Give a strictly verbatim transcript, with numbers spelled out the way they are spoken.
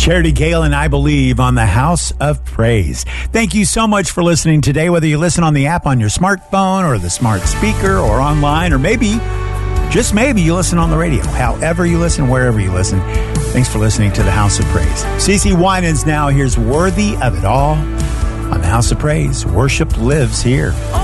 Charity Gale and I Believe on the House of Praise. Thank you so much for listening today, whether you listen on the app on your smartphone or the smart speaker or online, or maybe, just maybe, you listen on the radio. However you listen, wherever you listen, thanks for listening to the House of Praise. CeCe Winans now. Here's Worthy of It All on the House of Praise. Worship lives here.